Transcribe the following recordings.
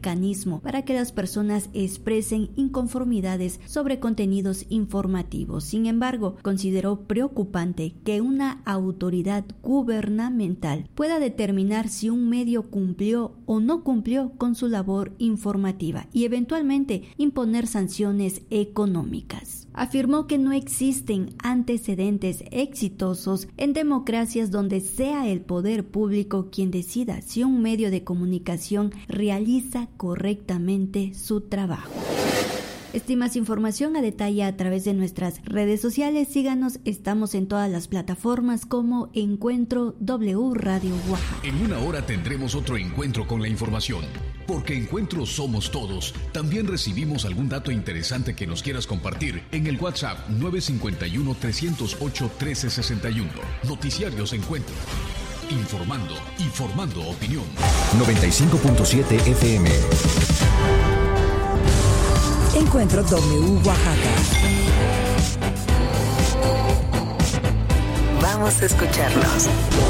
mecanismo para que las personas expresen inconformidades sobre contenidos informativos. Sin embargo, consideró preocupante que una autoridad gubernamental pueda determinar si un medio cumplió o no cumplió con su labor informativa y eventualmente imponer sanciones económicas. Afirmó que no existen antecedentes exitosos en democracias donde sea el poder público quien decida si un medio de comunicación realiza correctamente su trabajo. Esta y más información a detalle a través de nuestras redes sociales. Síganos, estamos en todas las plataformas como Encuentro W Radio Oaxaca. En una hora tendremos otro encuentro con la información. Porque Encuentro somos todos. También recibimos algún dato interesante que nos quieras compartir en el WhatsApp 951-308-1361. Noticiarios Encuentro. Informando y formando opinión. 95.7 FM. Encuentro W Oaxaca. Vamos a escucharlos.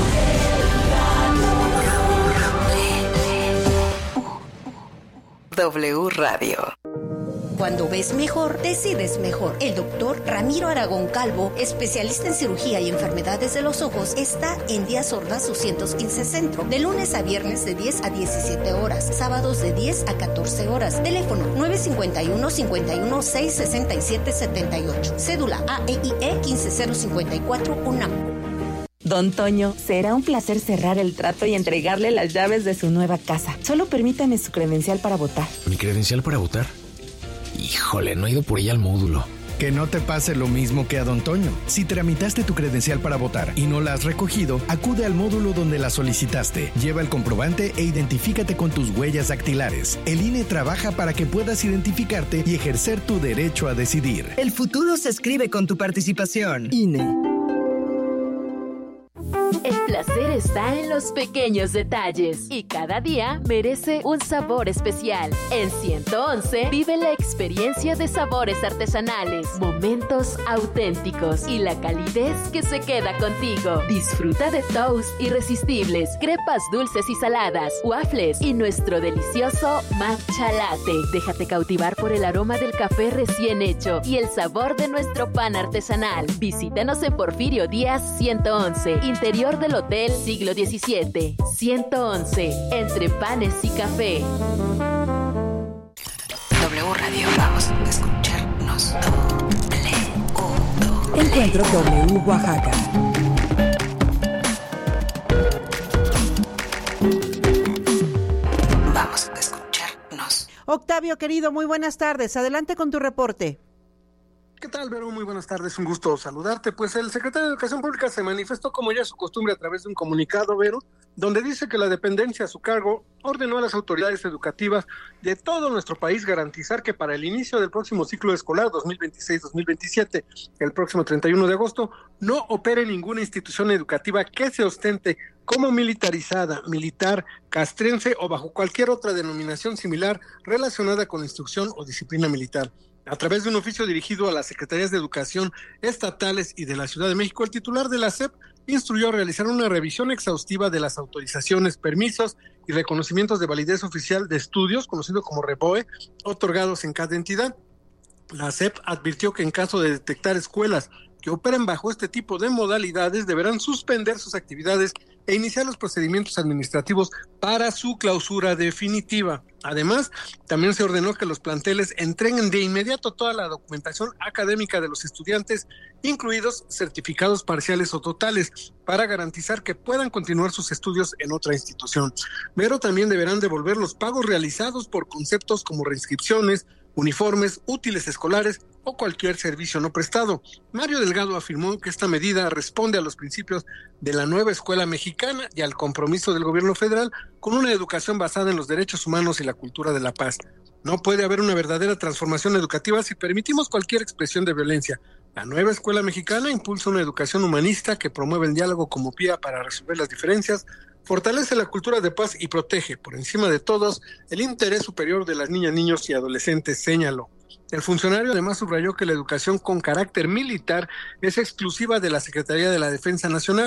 W Radio. Cuando ves mejor, decides mejor. El doctor Ramiro Aragón Calvo, especialista en cirugía y enfermedades de los ojos, está en Díaz Ordaz 215 Centro, de lunes a viernes de 10 a 17 horas, sábados de 10 a 14 horas. Teléfono 951-51-667-78. Cédula AEIE 15054 UNAM. Don Toño, será un placer cerrar el trato y entregarle las llaves de su nueva casa. Solo permítame su credencial para votar. ¿Mi credencial para votar? Híjole, no he ido por ella al módulo. Que no te pase lo mismo que a Don Toño. Si tramitaste tu credencial para votar y no la has recogido, acude al módulo donde la solicitaste. Lleva el comprobante e identifícate con tus huellas dactilares. El INE trabaja para que puedas identificarte y ejercer tu derecho a decidir. El futuro se escribe con tu participación. INE. El placer está en los pequeños detalles y cada día merece un sabor especial. En 111 vive la experiencia de sabores artesanales, momentos auténticos y la calidez que se queda contigo. Disfruta de toast irresistibles, crepas dulces y saladas, waffles y nuestro delicioso matcha latte. Déjate cautivar por el aroma del café recién hecho y el sabor de nuestro pan artesanal. Visítanos en Porfirio Díaz 111, interior del Hotel Siglo XVII. 111, entre panes y café. W Radio, vamos a escucharnos. Encuentro W Oaxaca. Vamos a escucharnos. Octavio, querido, muy buenas tardes. Adelante con tu reporte. ¿Qué tal, Vero? Muy buenas tardes, un gusto saludarte. Pues el secretario de Educación Pública se manifestó como ya es su costumbre a través de un comunicado, Vero, donde dice que la dependencia a su cargo ordenó a las autoridades educativas de todo nuestro país garantizar que para el inicio del próximo ciclo escolar 2026-2027, el próximo 31 de agosto, no opere ninguna institución educativa que se ostente como militarizada, militar, castrense o bajo cualquier otra denominación similar relacionada con la instrucción o disciplina militar. A través de un oficio dirigido a las Secretarías de Educación estatales y de la Ciudad de México, el titular de la SEP instruyó a realizar una revisión exhaustiva de las autorizaciones, permisos y reconocimientos de validez oficial de estudios, conocido como REVOE, otorgados en cada entidad. La SEP advirtió que en caso de detectar escuelas que operen bajo este tipo de modalidades, deberán suspender sus actividades e iniciar los procedimientos administrativos para su clausura definitiva. Además, también se ordenó que los planteles entreguen de inmediato toda la documentación académica de los estudiantes, incluidos certificados parciales o totales, para garantizar que puedan continuar sus estudios en otra institución. Pero también deberán devolver los pagos realizados por conceptos como reinscripciones, uniformes, útiles escolares o cualquier servicio no prestado. Mario Delgado afirmó que esta medida responde a los principios de la nueva escuela mexicana y al compromiso del gobierno federal con una educación basada en los derechos humanos y la cultura de la paz. No puede haber una verdadera transformación educativa si permitimos cualquier expresión de violencia. La nueva escuela mexicana impulsa una educación humanista que promueve el diálogo como vía para resolver las diferencias, fortalece la cultura de paz y protege, por encima de todos, el interés superior de las niñas, niños y adolescentes, señaló. El funcionario además subrayó que la educación con carácter militar es exclusiva de la Secretaría de la Defensa Nacional,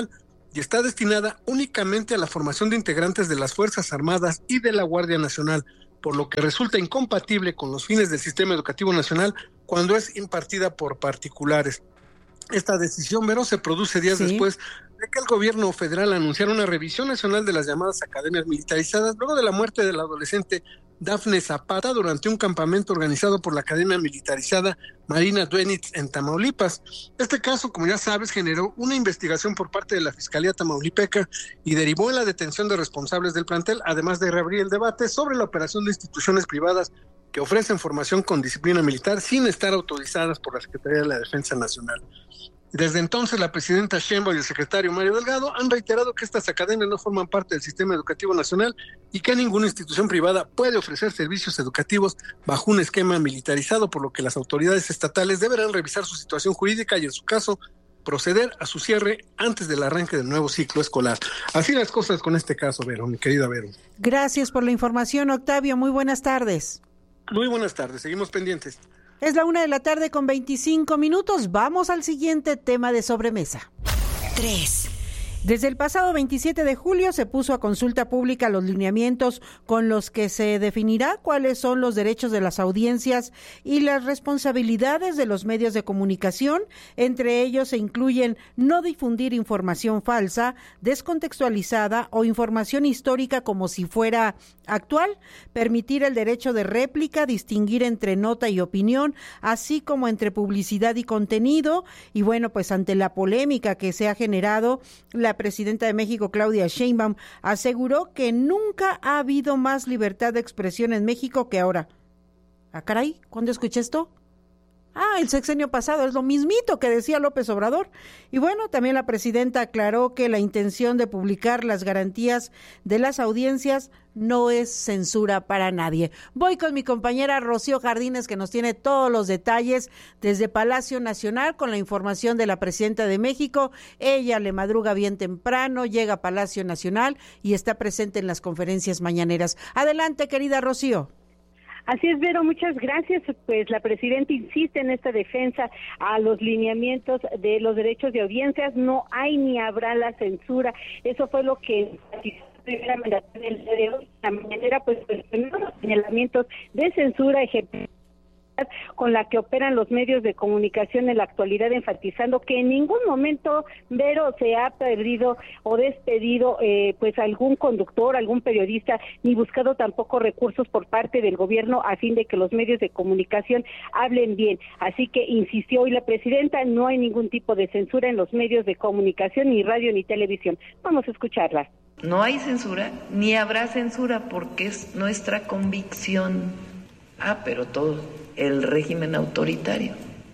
y está destinada únicamente a la formación de integrantes de las Fuerzas Armadas y de la Guardia Nacional, por lo que resulta incompatible con los fines del Sistema Educativo Nacional cuando es impartida por particulares. Esta decisión, Vero, se produce días después de que el gobierno federal anunciara una revisión nacional de las llamadas academias militarizadas luego de la muerte del adolescente Dafne Zapata durante un campamento organizado por la Academia Militarizada Marina Duenitz en Tamaulipas. Este caso, como ya sabes, generó una investigación por parte de la Fiscalía Tamaulipeca y derivó en la detención de responsables del plantel, además de reabrir el debate sobre la operación de instituciones privadas que ofrecen formación con disciplina militar sin estar autorizadas por la Secretaría de la Defensa Nacional. Desde entonces, la presidenta Sheinbaum y el secretario Mario Delgado han reiterado que estas academias no forman parte del Sistema Educativo Nacional y que ninguna institución privada puede ofrecer servicios educativos bajo un esquema militarizado, por lo que las autoridades estatales deberán revisar su situación jurídica y, en su caso, proceder a su cierre antes del arranque del nuevo ciclo escolar. Así las cosas con este caso, Vero, mi querida Vero. Gracias por la información, Octavio. Muy buenas tardes. Muy buenas tardes, seguimos pendientes. Es la 1:00 con 25 minutos. Vamos al siguiente tema de sobremesa. 3. Desde el pasado 27 de julio se puso a consulta pública los lineamientos con los que se definirá cuáles son los derechos de las audiencias y las responsabilidades de los medios de comunicación. Entre ellos se incluyen no difundir información falsa, descontextualizada o información histórica como si fuera actual, permitir el derecho de réplica, distinguir entre nota y opinión, así como entre publicidad y contenido. Y bueno, pues ante la polémica que se ha generado, la presidenta de México, Claudia Sheinbaum, aseguró que nunca ha habido más libertad de expresión en México que ahora. Ah, caray, ¿cuándo escuché esto? El sexenio pasado, es lo mismito que decía López Obrador. Y bueno, también la presidenta aclaró que la intención de publicar las garantías de las audiencias no es censura para nadie. Voy con mi compañera Rocío Jardines, que nos tiene todos los detalles desde Palacio Nacional con la información de la presidenta de México. Ella le madruga bien temprano, llega a Palacio Nacional y está presente en las conferencias mañaneras. Adelante, querida Rocío. Así es, Vero, muchas gracias. Pues la presidenta insiste en esta defensa a los lineamientos de los derechos de audiencias. No hay ni habrá la censura. Eso fue lo que primera mandataria del día de hoy. La mañanera, pues los señalamientos de censura ejemplares con la que operan los medios de comunicación en la actualidad, enfatizando que en ningún momento, Vero, se ha perdido o despedido pues algún conductor, algún periodista, ni buscado tampoco recursos por parte del gobierno a fin de que los medios de comunicación hablen bien. Así que insistió hoy la presidenta, no hay ningún tipo de censura en los medios de comunicación, ni radio ni televisión. Vamos a escucharla. No hay censura, ni habrá censura, porque es nuestra convicción. Pero todo el régimen autoritario.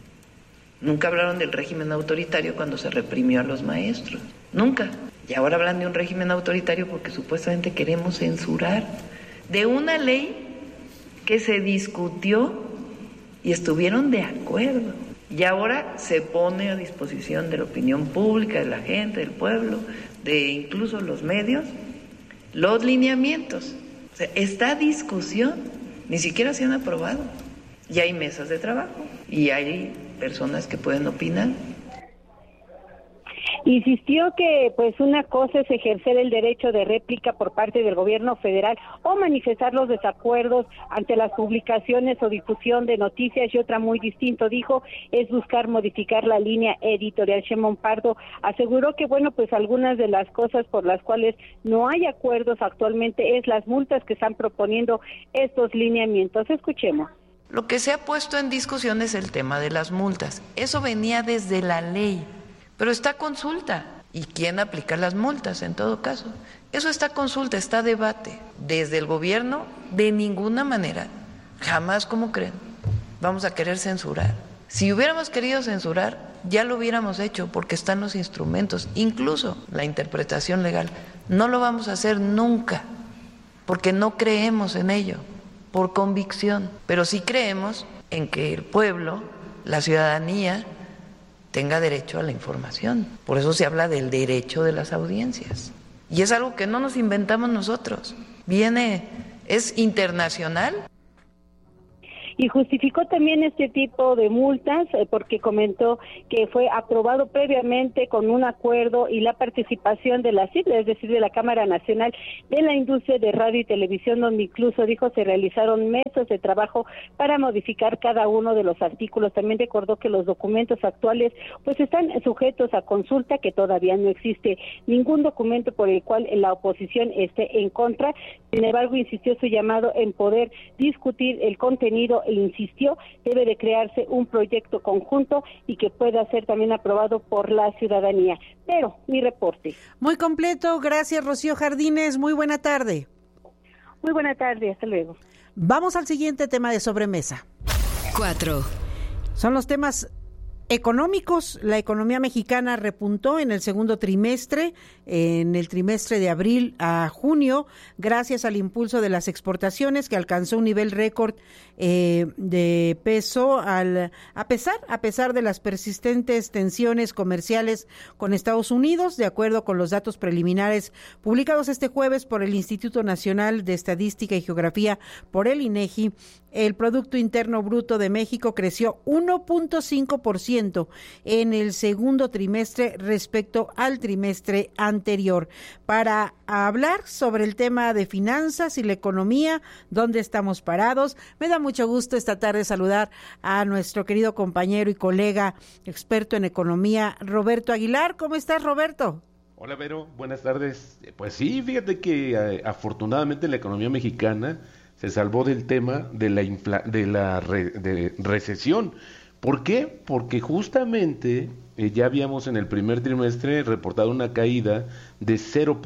Nunca hablaron del régimen autoritario cuando se reprimió a los maestros. Nunca. Y ahora hablan de un régimen autoritario porque supuestamente queremos censurar de una ley que se discutió y estuvieron de acuerdo. Y ahora se pone a disposición de la opinión pública, de la gente, del pueblo, de incluso los medios, los lineamientos. O sea, esta discusión ni siquiera se han aprobado. Y hay mesas de trabajo y hay personas que pueden opinar. Insistió que pues una cosa es ejercer el derecho de réplica por parte del gobierno federal o manifestar los desacuerdos ante las publicaciones o difusión de noticias, y otra muy distinto, dijo, es buscar modificar la línea editorial. Sheinbaum Pardo aseguró que bueno, pues algunas de las cosas por las cuales no hay acuerdos actualmente es las multas que están proponiendo estos lineamientos. Escuchemos. Lo que se ha puesto en discusión es el tema de las multas. Eso venía desde la ley, pero está a consulta. ¿Y quién aplica las multas en todo caso? Eso está a consulta, está a debate. Desde el gobierno, de ninguna manera, jamás, como creen, vamos a querer censurar. Si hubiéramos querido censurar, ya lo hubiéramos hecho, porque están los instrumentos, incluso la interpretación legal. No lo vamos a hacer nunca, porque no creemos en ello, por convicción, pero sí creemos en que el pueblo, la ciudadanía, tenga derecho a la información. Por eso se habla del derecho de las audiencias. Y es algo que no nos inventamos nosotros, es internacional. y justificó también este tipo de multas porque comentó que fue aprobado previamente con un acuerdo y la participación de la CID, es decir, de la Cámara Nacional de la Industria de Radio y Televisión, donde incluso dijo se realizaron meses de trabajo para modificar cada uno de los artículos. También recordó que los documentos actuales pues están sujetos a consulta, que todavía no existe ningún documento por el cual la oposición esté en contra. Sin embargo, insistió su llamado en poder discutir el contenido e insistió debe de crearse un proyecto conjunto y que pueda ser también aprobado por la ciudadanía. Pero mi reporte. Muy completo, gracias Rocío Jardines, muy buena tarde. Muy buena tarde, hasta luego. Vamos al siguiente tema de sobremesa. 4. Son los temas económicos. La economía mexicana repuntó en el segundo trimestre, en el trimestre de abril a junio, gracias al impulso de las exportaciones que alcanzó un nivel récord de peso a pesar de las persistentes tensiones comerciales con Estados Unidos, de acuerdo con los datos preliminares publicados este jueves por el Instituto Nacional de Estadística y Geografía, por el INEGI. El Producto Interno Bruto de México creció 1.5% en el segundo trimestre respecto al trimestre anterior. Para hablar sobre el tema de finanzas y la economía, dónde estamos parados, me da mucho gusto esta tarde saludar a nuestro querido compañero y colega experto en economía, Roberto Aguilar. ¿Cómo estás, Roberto? Hola, Vero, buenas tardes. Pues sí, fíjate que afortunadamente la economía mexicana se salvó del tema de la recesión. ¿Por qué? Porque justamente ya habíamos en el primer trimestre reportado una caída de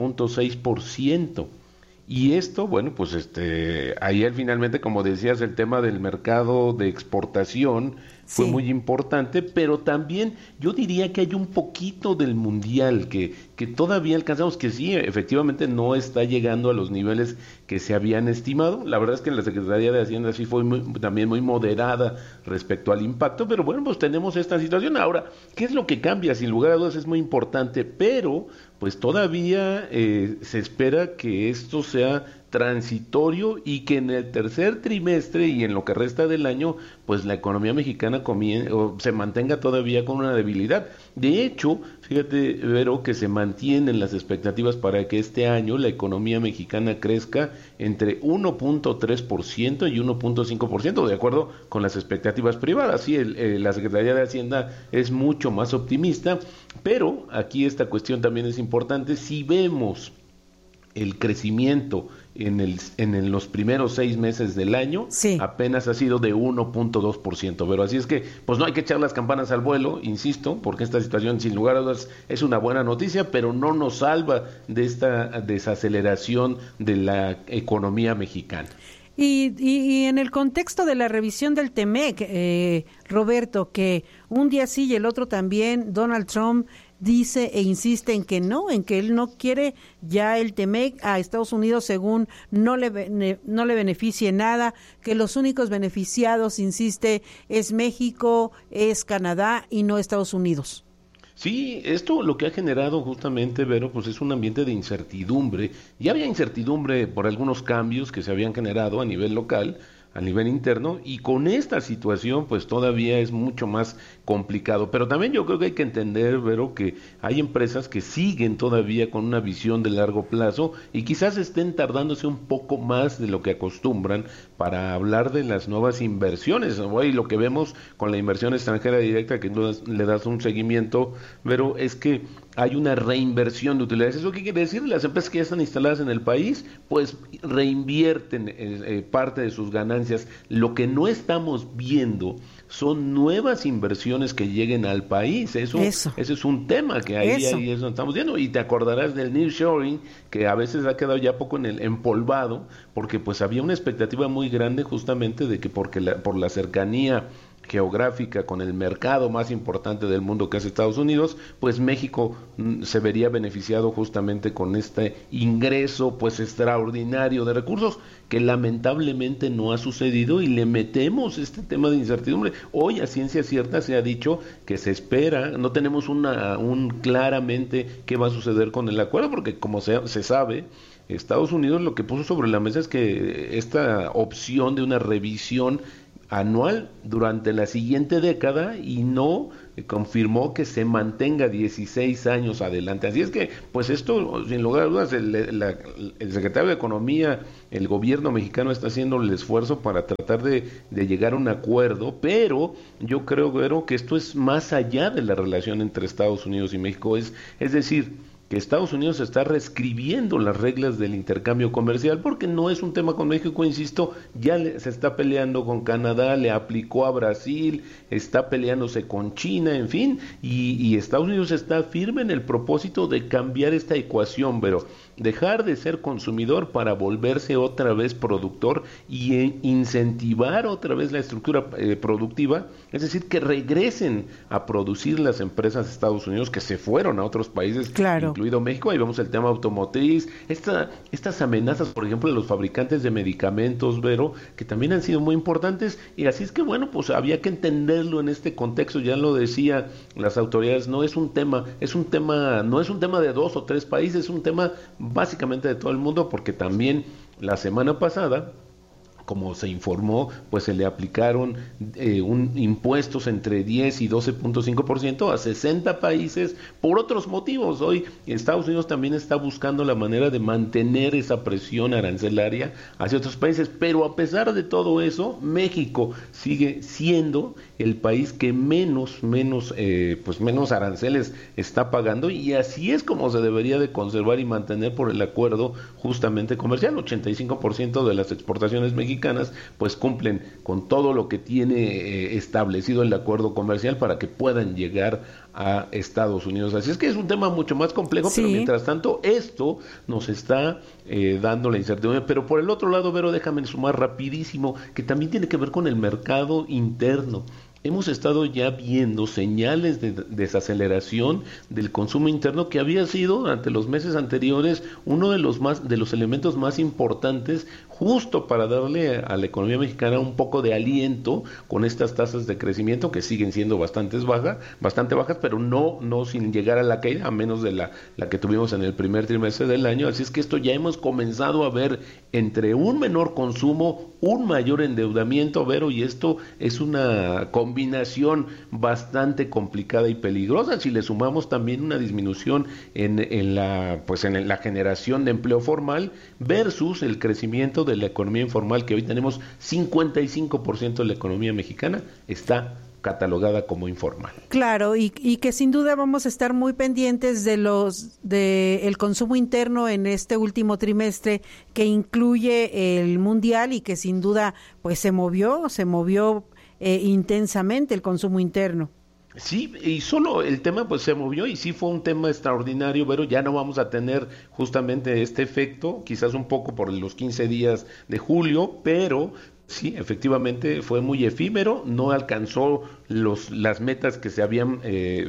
0.6%. Y esto, bueno, pues ayer finalmente, como decías, el tema del mercado de exportación fue muy importante, pero también yo diría que hay un poquito del mundial que todavía alcanzamos, que sí, efectivamente no está llegando a los niveles que se habían estimado. La verdad es que la Secretaría de Hacienda sí fue también muy moderada respecto al impacto, pero bueno, pues tenemos esta situación. Ahora, ¿qué es lo que cambia? Sin lugar a dudas es muy importante, pero pues todavía se espera que esto sea transitorio y que en el tercer trimestre y en lo que resta del año, pues la economía mexicana se mantenga todavía con una debilidad. De hecho, fíjate, Vero, que se mantienen las expectativas para que este año la economía mexicana crezca entre 1.3% y 1.5%, de acuerdo con las expectativas privadas. Sí, la Secretaría de Hacienda es mucho más optimista, pero aquí esta cuestión también es importante. Si vemos el crecimiento en los primeros 6 meses del año, apenas ha sido de 1.2%, pero así es que pues no hay que echar las campanas al vuelo, insisto, porque esta situación sin lugar a dudas es una buena noticia, pero no nos salva de esta desaceleración de la economía mexicana. Y en el contexto de la revisión del TEMEC, Roberto, que un día sí y el otro también, Donald Trump dice e insiste en que él no quiere ya el TEMEC a Estados Unidos, según no le beneficie nada, que los únicos beneficiados, insiste, es México, es Canadá y no Estados Unidos. Sí, esto lo que ha generado justamente, Vero, pues es un ambiente de incertidumbre. Ya había incertidumbre por algunos cambios que se habían generado a nivel local, a nivel interno, y con esta situación pues todavía es mucho más complicado. Pero también yo creo que hay que entender, Vero, que hay empresas que siguen todavía con una visión de largo plazo y quizás estén tardándose un poco más de lo que acostumbran para hablar de las nuevas inversiones. Y lo que vemos con la inversión extranjera directa, que tú le das un seguimiento, Vero, es que hay una reinversión de utilidades. ¿Eso qué quiere decir? Las empresas que ya están instaladas en el país, pues reinvierten parte de sus ganancias. Lo que no estamos viendo son nuevas inversiones que lleguen al país. Eso. Ese es un tema que ahí es donde estamos viendo. Y te acordarás del nearshoring, que a veces ha quedado ya poco empolvado, porque pues había una expectativa muy grande justamente de que por la cercanía geográfica con el mercado más importante del mundo, que es Estados Unidos, pues México se vería beneficiado justamente con este ingreso pues extraordinario de recursos, que lamentablemente no ha sucedido, y le metemos este tema de incertidumbre. Hoy a ciencia cierta se ha dicho que se espera, no tenemos claramente qué va a suceder con el acuerdo, porque como se sabe, Estados Unidos lo que puso sobre la mesa es que esta opción de una revisión anual durante la siguiente década y no confirmó que se mantenga 16 años adelante. Así es que, pues esto, sin lugar a dudas, el secretario de Economía, el gobierno mexicano está haciendo el esfuerzo para tratar de llegar a un acuerdo, pero yo creo que esto es más allá de la relación entre Estados Unidos y México, es decir, que Estados Unidos está reescribiendo las reglas del intercambio comercial, porque no es un tema con México, insisto, ya se está peleando con Canadá, le aplicó a Brasil, está peleándose con China, en fin, y Estados Unidos está firme en el propósito de cambiar esta ecuación, pero dejar de ser consumidor para volverse otra vez productor y incentivar otra vez la estructura productiva, es decir, que regresen a producir las empresas de Estados Unidos que se fueron a otros países, claro, incluido México. Ahí vemos el tema automotriz, estas amenazas, por ejemplo, de los fabricantes de medicamentos, Vero, que también han sido muy importantes, y así es que bueno, pues había que entenderlo en este contexto. Ya lo decía las autoridades, no es un tema de 2 o 3 países, es un tema básicamente de todo el mundo, porque también la semana pasada, como se informó, pues se le aplicaron impuestos entre 10 y 12.5% a 60 países por otros motivos. Hoy Estados Unidos también está buscando la manera de mantener esa presión arancelaria hacia otros países, pero a pesar de todo eso, México sigue siendo el país que menos aranceles está pagando, y así es como se debería de conservar y mantener por el acuerdo justamente comercial. 85% de las exportaciones mexicanas pues cumplen con todo lo que tiene establecido el acuerdo comercial para que puedan llegar a Estados Unidos. Así es que es un tema mucho más complejo, sí, pero mientras tanto esto nos está dando la incertidumbre. Pero por el otro lado, Vero, déjame sumar rapidísimo que también tiene que ver con el mercado interno. Hemos estado ya viendo señales de desaceleración del consumo interno, que había sido durante los meses anteriores uno de los elementos más importantes, justo para darle a la economía mexicana un poco de aliento con estas tasas de crecimiento que siguen siendo bastante bajas, pero no sin llegar a la caída, a menos de la que tuvimos en el primer trimestre del año. Así es que esto ya hemos comenzado a ver entre un menor consumo, un mayor endeudamiento, Vero, y esto es una combinación bastante complicada y peligrosa. Si le sumamos también una disminución en la generación de empleo formal versus el crecimiento de la economía informal, que hoy tenemos 55% de la economía mexicana está catalogada como informal. Claro, y que sin duda vamos a estar muy pendientes de el consumo interno en este último trimestre, que incluye el mundial, y que sin duda pues se movió intensamente el consumo interno. Sí, y solo el tema pues se movió, y sí fue un tema extraordinario, pero ya no vamos a tener justamente este efecto, quizás un poco por los 15 días de julio, pero sí, efectivamente fue muy efímero, no alcanzó las metas que se habían,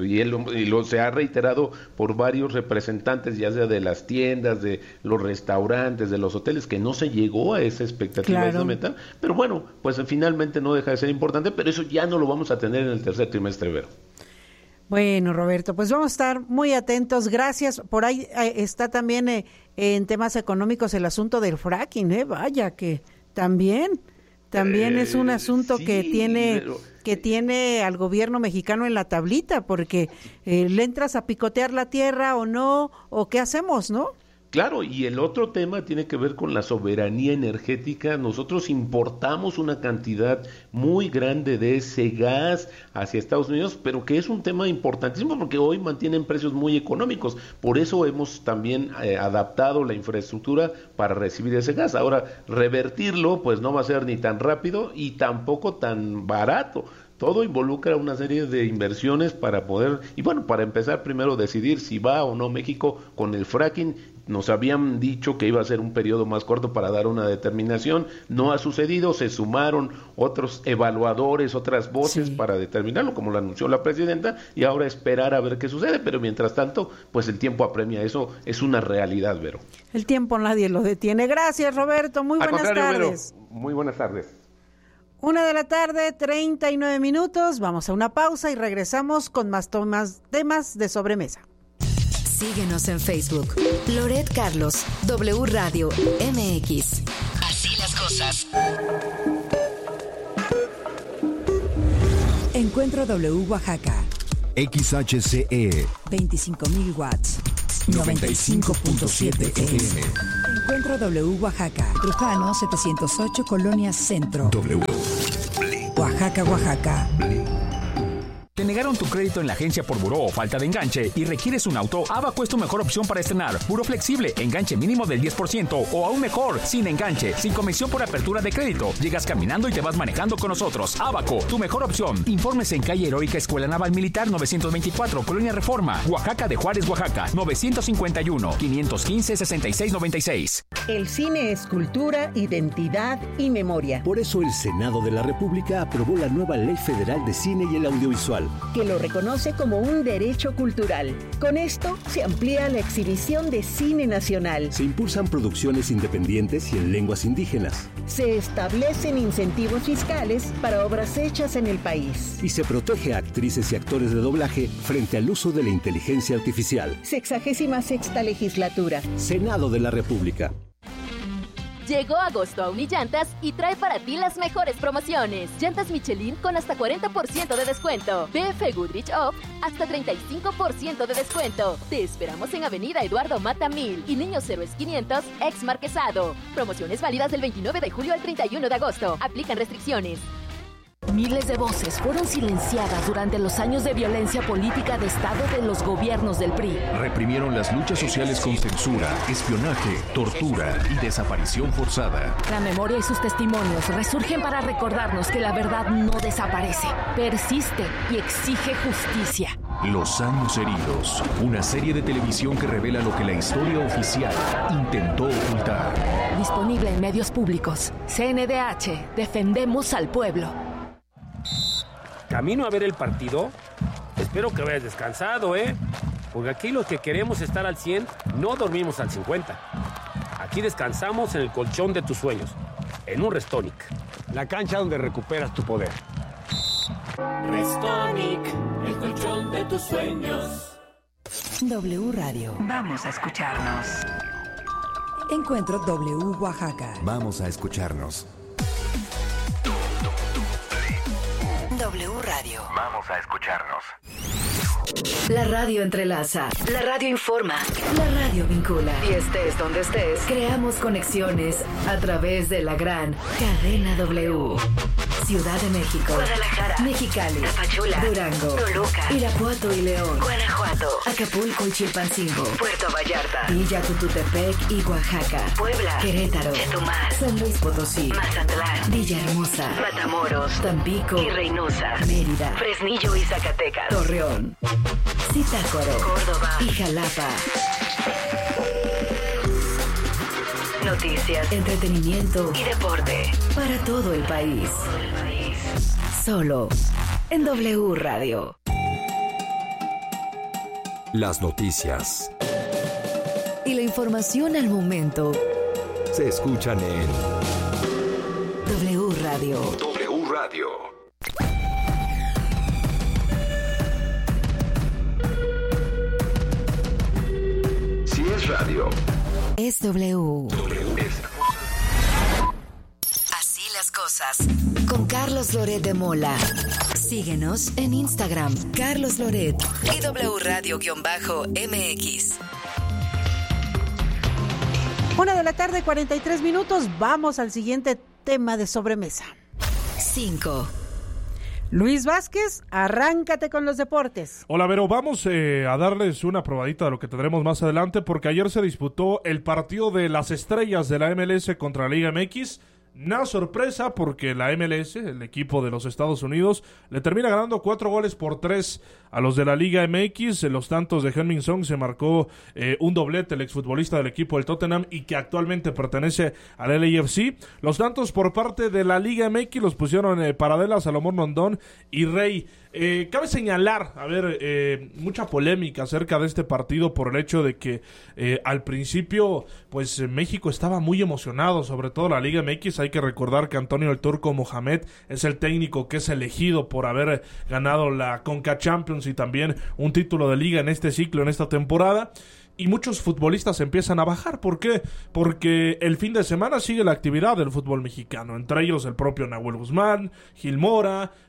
se ha reiterado por varios representantes, ya sea de las tiendas, de los restaurantes, de los hoteles, que no se llegó a esa expectativa, claro, esa meta, pero bueno, pues finalmente no deja de ser importante, pero eso ya no lo vamos a tener en el tercer trimestre, Vero. Bueno, Roberto, pues vamos a estar muy atentos. Gracias. Por ahí está también en temas económicos el asunto del fracking, vaya que también es un asunto sí, que tiene al gobierno mexicano en la tablita, porque le entras a picotear la tierra o no, o qué hacemos, ¿no? Claro, y el otro tema tiene que ver con la soberanía energética. Nosotros importamos una cantidad muy grande de ese gas hacia Estados Unidos, pero que es un tema importantísimo porque hoy mantienen precios muy económicos. Por eso hemos también adaptado la infraestructura para recibir ese gas. Ahora, revertirlo pues no va a ser ni tan rápido y tampoco tan barato. Todo involucra una serie de inversiones para poder, y bueno, para empezar primero decidir si va o no México con el fracking. Nos habían dicho que iba a ser un periodo más corto para dar una determinación, no ha sucedido, se sumaron otros evaluadores, otras voces sí, para determinarlo, como lo anunció la presidenta, y ahora esperar a ver qué sucede, pero mientras tanto, pues el tiempo apremia, eso es una realidad, Vero. El tiempo nadie lo detiene. Gracias, Roberto, muy buenas tardes. Vero, muy buenas tardes. 1:39 p.m, vamos a una pausa y regresamos con más temas de sobremesa. Síguenos en Facebook. Loret Carlos, W Radio MX. Así las cosas. Encuentro W Oaxaca. XHCE 25.000 watts. 95.7 FM. Encuentro W Oaxaca. Trujano 708, Colonia Centro. W. Oaxaca, Oaxaca. ¿Te negaron tu crédito en la agencia por buró o falta de enganche y requieres un auto? Abaco es tu mejor opción para estrenar. Buró flexible, enganche mínimo del 10% o aún mejor, sin enganche, sin comisión por apertura de crédito. Llegas caminando y te vas manejando con nosotros. Abaco, tu mejor opción. Informes en calle Heroica Escuela Naval Militar 924, Colonia Reforma, Oaxaca de Juárez, Oaxaca, 951-515-6696. El cine es cultura, identidad y memoria. Por eso el Senado de la República aprobó la nueva Ley Federal de Cine y el Audiovisual, que lo reconoce como un derecho cultural. Con esto se amplía la exhibición de cine nacional. Se impulsan producciones independientes y en lenguas indígenas. Se establecen incentivos fiscales para obras hechas en el país. Y se protege a actrices y actores de doblaje frente al uso de la inteligencia artificial. 66ª legislatura. Senado de la República. Llegó agosto a Unillantas y trae para ti las mejores promociones. Llantas Michelin con hasta 40% de descuento. BF Goodrich Off hasta 35% de descuento. Te esperamos en Avenida Eduardo Mata 1000 y Niños Héroes 500 ex Marquesado. Promociones válidas del 29 de julio al 31 de agosto. Aplican restricciones. Miles de voces fueron silenciadas durante los años de violencia política de Estado de los gobiernos del PRI. Reprimieron las luchas sociales con censura, espionaje, tortura y desaparición forzada. La memoria y sus testimonios resurgen para recordarnos que la verdad no desaparece, persiste y exige justicia. Los años heridos, una serie de televisión que revela lo que la historia oficial intentó ocultar. Disponible en medios públicos. CNDH, defendemos al pueblo. Camino a ver el partido. Espero que vayas descansado, porque aquí los que queremos estar al 100 no dormimos al 50. Aquí descansamos en el colchón de tus sueños, en un Restonic, la cancha donde recuperas tu poder. Restonic, el colchón de tus sueños. W Radio. Vamos a escucharnos. Encuentro W Oaxaca. Vamos a escucharnos. W Radio. Vamos a escucharnos. La radio entrelaza, la radio informa, la radio vincula. Y estés donde estés, creamos conexiones a través de la gran cadena W. Ciudad de México, Guadalajara, Mexicali, Tapachula, Durango, Toluca, Irapuato y León, Guanajuato, Acapulco y Chilpancingo, Puerto Vallarta, Villa Tututepec y Oaxaca, Puebla, Querétaro, Chetumal, San Luis Potosí, Mazatlán, Villahermosa, Matamoros, Tampico y Reynosa, Mérida, Fresnillo y Zacatecas, Torreón, Zitácuaro, Córdoba y Jalapa. Noticias, entretenimiento y deporte para todo el país. Solo en W Radio. Las noticias Y la información al momento se escuchan en W Radio. W Radio. Si es radio, es W. así las cosas. Con Carlos Loret de Mola. Síguenos en Instagram, Carlos Loret Y W Radio-MX. 1:43 PM. Vamos al siguiente tema de sobremesa. 5. Luis Vázquez, arráncate con los deportes. Hola, Vero, vamos a darles una probadita de lo que tendremos más adelante, porque ayer se disputó el partido de las estrellas de la MLS contra la Liga MX. Una sorpresa porque la MLS, el equipo de los Estados Unidos, le termina ganando 4-3 a los de la Liga MX. En los tantos de Heung-min Son se marcó un doblete, el exfutbolista del equipo del Tottenham y que actualmente pertenece al LAFC. Los tantos por parte de la Liga MX los pusieron Paradela, Salomón Rondón y Rey. Cabe señalar, mucha polémica acerca de este partido por el hecho de que al principio, pues México estaba muy emocionado, sobre todo la Liga MX. Hay que recordar que Antonio el Turco Mohamed es el técnico que es elegido por haber ganado la Conca Champions y también un título de liga en este ciclo, en esta temporada. Y muchos futbolistas empiezan a bajar. ¿Por qué? Porque el fin de semana sigue la actividad del fútbol mexicano. Entre ellos el propio Nahuel Guzmán, Gil Mora,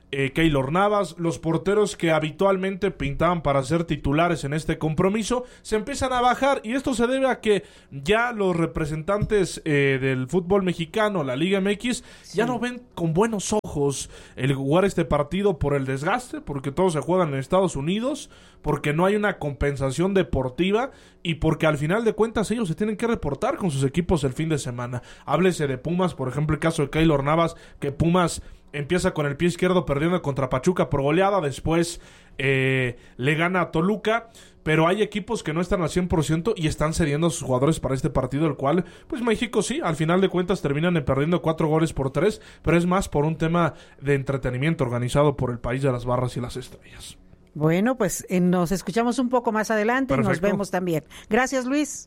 Keylor Navas, los porteros que habitualmente pintaban para ser titulares en este compromiso, se empiezan a bajar, y esto se debe a que ya los representantes del fútbol mexicano, la Liga MX, ya no ven con buenos ojos el jugar este partido por el desgaste, porque todos se juegan en Estados Unidos, porque no hay una compensación deportiva y porque al final de cuentas ellos se tienen que reportar con sus equipos el fin de semana. Háblese de Pumas, por ejemplo, el caso de Keylor Navas, que Pumas empieza con el pie izquierdo perdiendo contra Pachuca por goleada, después le gana a Toluca, pero hay equipos que no están al 100% y están cediendo a sus jugadores para este partido, el cual, pues México sí, al final de cuentas terminan perdiendo 4-3, pero es más por un tema de entretenimiento organizado por el país de las barras y las estrellas. Bueno, pues nos escuchamos un poco más adelante. Perfecto. Y nos vemos también. Gracias, Luis.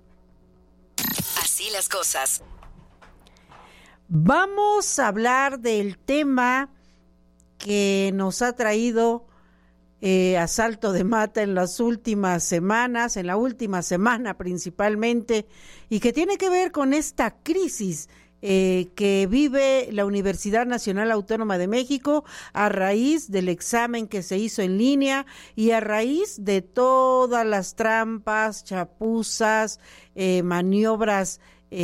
Así las cosas. Vamos a hablar del tema que nos ha traído a salto de mata en las últimas semanas, en la última semana principalmente, y que tiene que ver con esta crisis que vive la Universidad Nacional Autónoma de México a raíz del examen que se hizo en línea y a raíz de todas las trampas, chapuzas, maniobras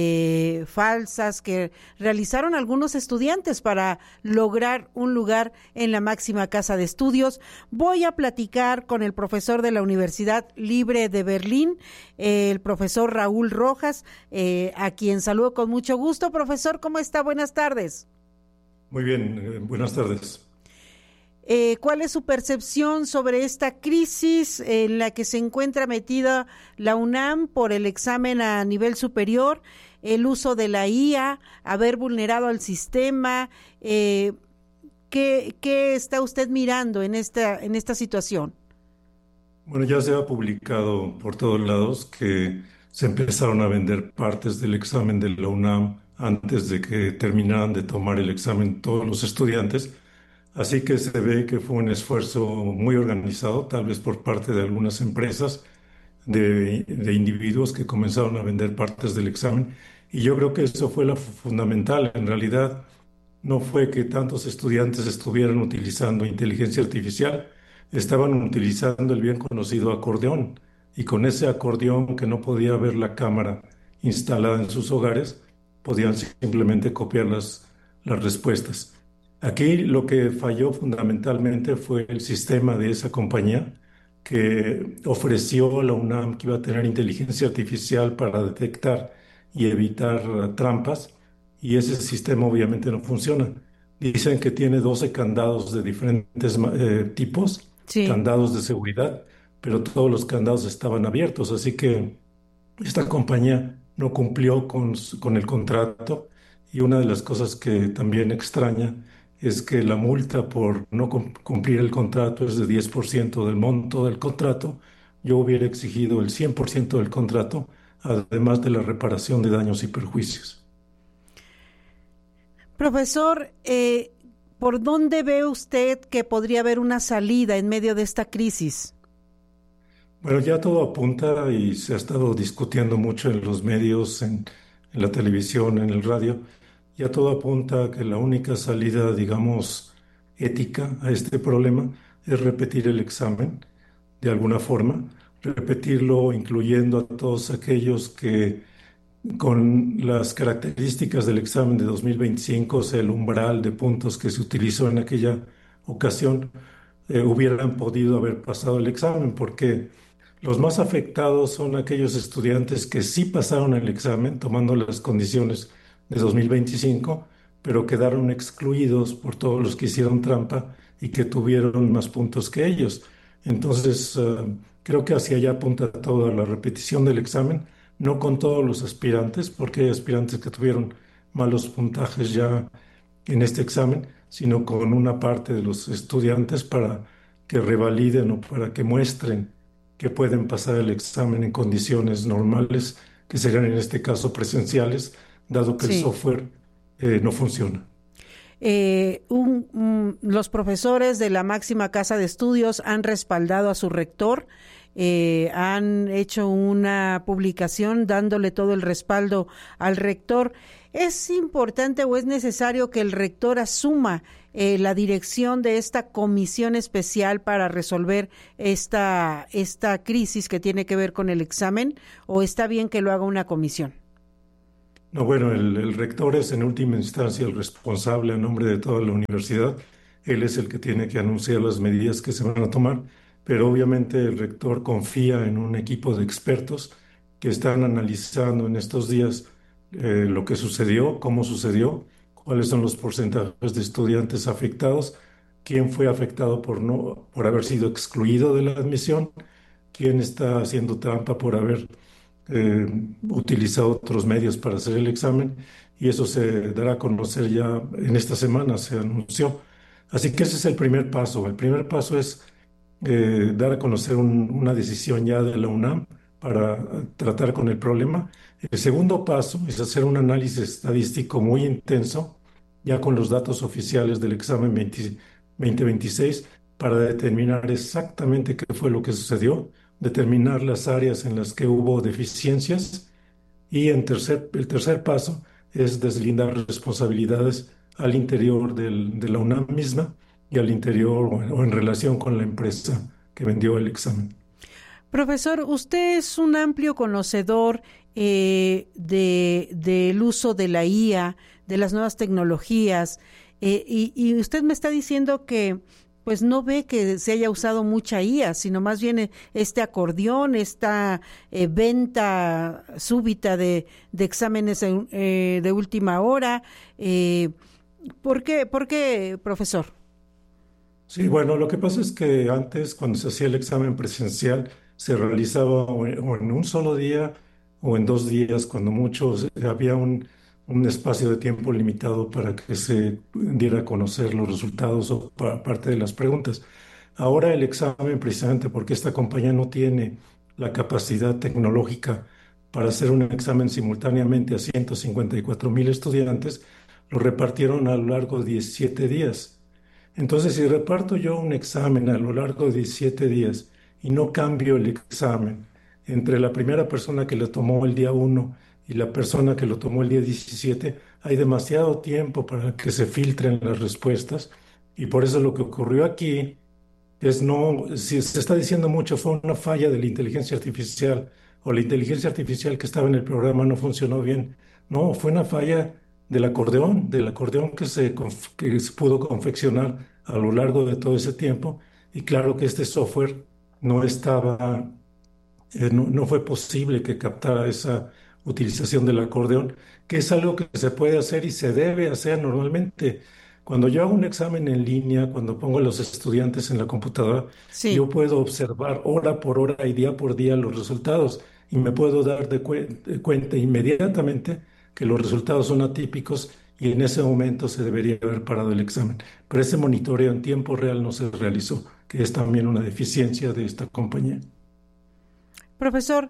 falsas que realizaron algunos estudiantes para lograr un lugar en la máxima casa de estudios. Voy a platicar con el profesor de la Universidad Libre de Berlín, el profesor Raúl Rojas, a quien saludo con mucho gusto. Profesor, ¿cómo está? Buenas tardes. Muy bien, buenas tardes. ¿Cuál es su percepción sobre esta crisis en la que se encuentra metida la UNAM por el examen a nivel superior, el uso de la IA, haber vulnerado al sistema? ¿Qué está usted mirando en esta situación? Bueno, ya se ha publicado por todos lados que se empezaron a vender partes del examen de la UNAM antes de que terminaran de tomar el examen todos los estudiantes. Así que se ve que fue un esfuerzo muy organizado, tal vez por parte de algunas empresas, de individuos que comenzaron a vender partes del examen. Y yo creo que eso fue lo fundamental. En realidad, no fue que tantos estudiantes estuvieran utilizando inteligencia artificial, estaban utilizando el bien conocido acordeón. Y con ese acordeón, que no podía ver la cámara instalada en sus hogares, podían simplemente copiar las respuestas. Aquí lo que falló fundamentalmente fue el sistema de esa compañía, que ofreció a la UNAM que iba a tener inteligencia artificial para detectar y evitar trampas, y ese sistema obviamente no funciona. Dicen que tiene 12 candados de diferentes tipos, sí, candados de seguridad, pero todos los candados estaban abiertos, así que esta compañía no cumplió con el contrato. Y una de las cosas que también extraña es que la multa por no cumplir el contrato es de 10% del monto del contrato. Yo hubiera exigido el 100% del contrato, además de la reparación de daños y perjuicios. Profesor, ¿por dónde ve usted que podría haber una salida en medio de esta crisis? Bueno, ya todo apunta, y se ha estado discutiendo mucho en los medios, en la televisión, en el radio. Ya todo apunta a que la única salida, digamos, ética a este problema es repetir el examen de alguna forma, repetirlo incluyendo a todos aquellos que con las características del examen de 2025, o sea, el umbral de puntos que se utilizó en aquella ocasión, hubieran podido haber pasado el examen, porque los más afectados son aquellos estudiantes que sí pasaron el examen tomando las condiciones de 2025, pero quedaron excluidos por todos los que hicieron trampa y que tuvieron más puntos que ellos. Entonces, creo que hacia allá apunta toda la repetición del examen, no con todos los aspirantes, porque hay aspirantes que tuvieron malos puntajes ya en este examen, sino con una parte de los estudiantes para que revaliden o para que muestren que pueden pasar el examen en condiciones normales, que serían en este caso presenciales, dado que sí, el software no funciona. Los profesores de la máxima casa de estudios han respaldado a su rector han hecho una publicación dándole todo el respaldo al rector. ¿Es importante o es necesario que el rector asuma la dirección de esta comisión especial para resolver esta crisis que tiene que ver con el examen, o está bien que lo haga una comisión? No, bueno, el rector es en última instancia el responsable a nombre de toda la universidad. Él es el que tiene que anunciar las medidas que se van a tomar, pero obviamente el rector confía en un equipo de expertos que están analizando en estos días lo que sucedió, cómo sucedió, cuáles son los porcentajes de estudiantes afectados, quién fue afectado por haber sido excluido de la admisión, quién está haciendo trampa por haber utilizado otros medios para hacer el examen, y eso se dará a conocer ya en esta semana, se anunció. Así que ese es el primer paso. El primer paso es dar a conocer una decisión ya de la UNAM para tratar con el problema. El segundo paso es hacer un análisis estadístico muy intenso, ya con los datos oficiales del examen 2026, para determinar exactamente qué fue lo que sucedió, determinar las áreas en las que hubo deficiencias, y el tercer paso es deslindar responsabilidades al interior de la UNAM misma y al interior o en relación con la empresa que vendió el examen. Profesor, usted es un amplio conocedor del uso de la IA, de las nuevas tecnologías, y usted me está diciendo que pues no ve que se haya usado mucha IA, sino más bien este acordeón, esta venta súbita de exámenes de última hora. ¿Por qué, profesor? Sí, bueno, lo que pasa es que antes, cuando se hacía el examen presencial, se realizaba o en un solo día o en 2 días, cuando mucho. Había un espacio de tiempo limitado para que se diera a conocer los resultados o parte de las preguntas. Ahora el examen, precisamente porque esta compañía no tiene la capacidad tecnológica para hacer un examen simultáneamente a 154,000 estudiantes, lo repartieron a lo largo de 17 días. Entonces, si reparto yo un examen a lo largo de 17 días y no cambio el examen entre la primera persona que lo tomó el día 1 y la persona que lo tomó el día 17, hay demasiado tiempo para que se filtren las respuestas, y por eso lo que ocurrió aquí es si se está diciendo mucho, fue una falla de la inteligencia artificial, o la inteligencia artificial que estaba en el programa no funcionó bien. No, fue una falla del acordeón que se pudo confeccionar a lo largo de todo ese tiempo, y claro que este software no estaba, no fue posible que captara esa utilización del acordeón, que es algo que se puede hacer y se debe hacer normalmente. Cuando yo hago un examen en línea, cuando pongo a los estudiantes en la computadora, sí, yo puedo observar hora por hora y día por día los resultados, y me puedo dar de cuenta inmediatamente que los resultados son atípicos, y en ese momento se debería haber parado el examen. Pero ese monitoreo en tiempo real no se realizó, que es también una deficiencia de esta compañía. Profesor,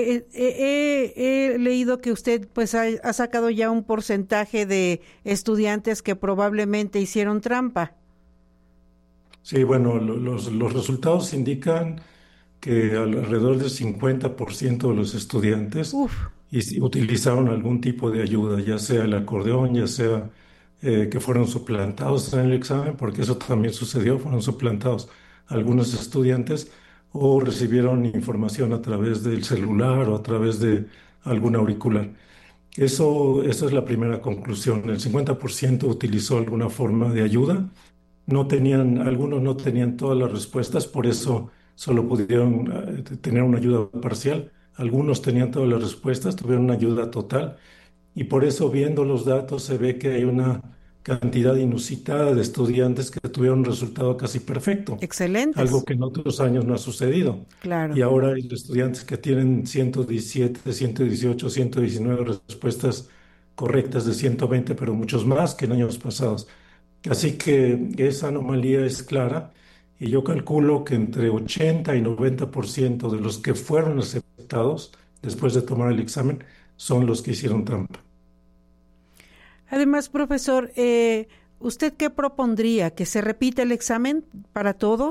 he leído que usted pues ha sacado ya un porcentaje de estudiantes que probablemente hicieron trampa. Sí, bueno, los resultados indican que alrededor del 50% de los estudiantes utilizaron algún tipo de ayuda, ya sea el acordeón, ya sea que fueron suplantados en el examen, porque eso también sucedió, fueron suplantados algunos estudiantes, o recibieron información a través del celular o a través de algún auricular. Eso es la primera conclusión. El 50% utilizó alguna forma de ayuda. Algunos no tenían todas las respuestas, por eso solo pudieron tener una ayuda parcial. Algunos tenían todas las respuestas, tuvieron una ayuda total, y por eso, viendo los datos, se ve que hay una cantidad inusitada de estudiantes que tuvieron un resultado casi perfecto. Excelente. Algo que en otros años no ha sucedido. Claro. Y ahora hay estudiantes que tienen 117, 118, 119 respuestas correctas de 120, pero muchos más que en años pasados. Así que esa anomalía es clara, y yo calculo que entre 80 y 90% de los que fueron aceptados después de tomar el examen son los que hicieron trampa. Además, profesor, ¿usted qué propondría? ¿Que se repita el examen para todos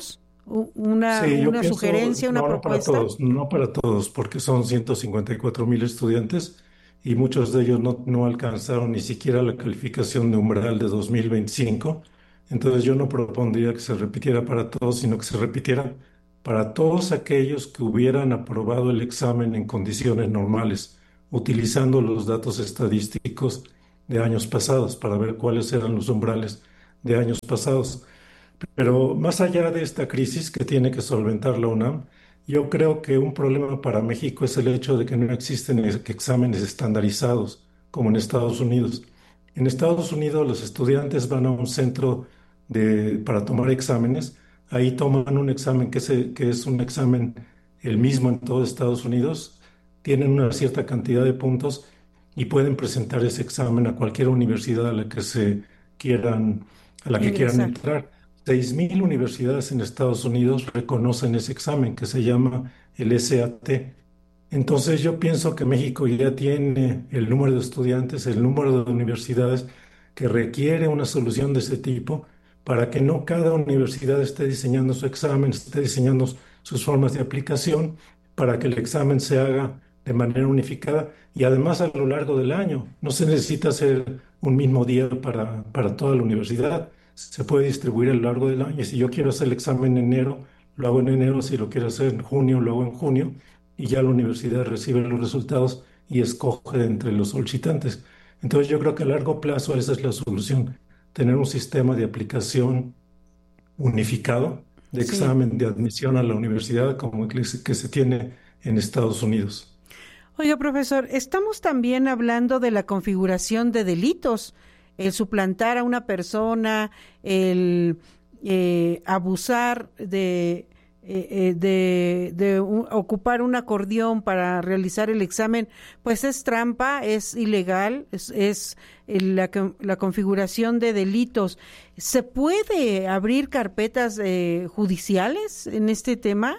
Sí, yo una pienso, sugerencia, una propuesta. no para todos, porque son 154,000 estudiantes y muchos de ellos no alcanzaron ni siquiera la calificación de umbral de 2025. Entonces yo no propondría que se repitiera para todos, sino que se repitiera para todos aquellos que hubieran aprobado el examen en condiciones normales, utilizando los datos estadísticos de años pasados para ver cuáles eran los umbrales de años pasados. Pero más allá de esta crisis que tiene que solventar la UNAM, yo creo que un problema para México es el hecho de que no existen exámenes estandarizados como en Estados Unidos. En Estados Unidos los estudiantes van a un centro para tomar exámenes. Ahí toman un examen que es un examen el mismo en todo Estados Unidos. Tienen una cierta cantidad de puntos y pueden presentar ese examen a cualquier universidad a la que quieran Ingresar. entrar. 6,000 universidades en Estados Unidos reconocen ese examen que se llama el SAT. Entonces yo pienso que México ya tiene el número de estudiantes, el número de universidades que requiere una solución de ese tipo para que no cada universidad esté diseñando su examen, esté diseñando sus formas de aplicación, para que el examen se haga de manera unificada y además a lo largo del año. No se necesita hacer un mismo día para toda la universidad. Se puede distribuir a lo largo del año. Y si yo quiero hacer el examen en enero, lo hago en enero. Si lo quiero hacer en junio, lo hago en junio. Y ya la universidad recibe los resultados y escoge entre los solicitantes. Entonces yo creo que a largo plazo esa es la solución. Tener un sistema de aplicación unificado de Sí. examen de admisión a la universidad como el que se tiene en Estados Unidos. Oiga, profesor, estamos también hablando de la configuración de delitos, el suplantar a una persona, el abusar de ocupar un acordeón para realizar el examen, pues es trampa, es ilegal, es la configuración de delitos. ¿Se puede abrir carpetas judiciales en este tema?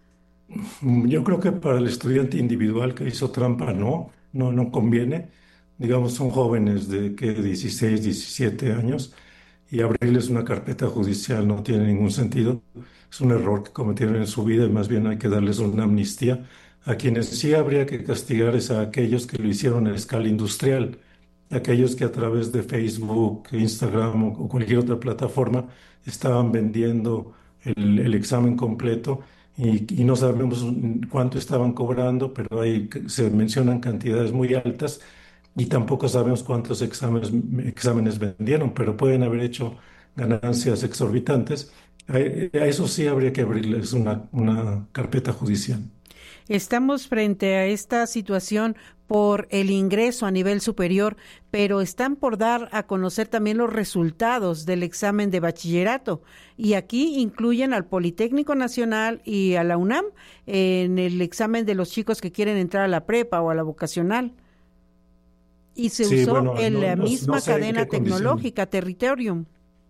Yo creo que para el estudiante individual que hizo trampa no conviene. Digamos, son jóvenes de 16, 17 años y abrirles una carpeta judicial no tiene ningún sentido. Es un error que cometieron en su vida y más bien hay que darles una amnistía. A quienes sí habría que castigar es a aquellos que lo hicieron a escala industrial, aquellos que a través de Facebook, Instagram o cualquier otra plataforma estaban vendiendo el examen completo y no sabemos cuánto estaban cobrando, pero ahí se mencionan cantidades muy altas y tampoco sabemos cuántos exámenes vendieron, pero pueden haber hecho ganancias exorbitantes. A eso sí habría que abrirles una carpeta judicial. Estamos frente a esta situación por el ingreso a nivel superior, pero están por dar a conocer también los resultados del examen de bachillerato y aquí incluyen al Politécnico Nacional y a la UNAM en el examen de los chicos que quieren entrar a la prepa o a la vocacional. Y se usó en la misma cadena tecnológica, Territorium.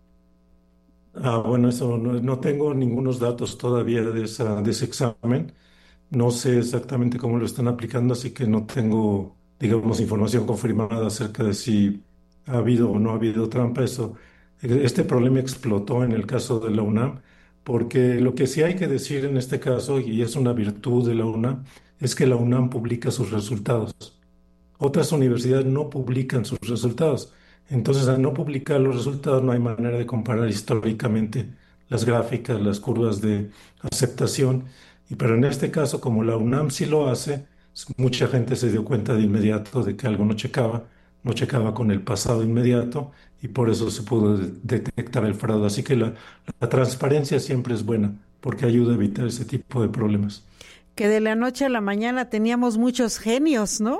Bueno, eso no tengo ningunos datos todavía de ese examen. No sé exactamente cómo lo están aplicando, así que no tengo, digamos, información confirmada acerca de si ha habido o no ha habido trampa. Este problema explotó en el caso de la UNAM, porque lo que sí hay que decir en este caso, y es una virtud de la UNAM, es que la UNAM publica sus resultados. Otras universidades no publican sus resultados. Entonces, al no publicar los resultados, no hay manera de comparar históricamente las gráficas, las curvas de aceptación. Pero en este caso, como la UNAM sí lo hace, mucha gente se dio cuenta de inmediato de que algo no checaba con el pasado inmediato y por eso se pudo detectar el fraude. Así que la transparencia siempre es buena porque ayuda a evitar ese tipo de problemas. Que de la noche a la mañana teníamos muchos genios, ¿no?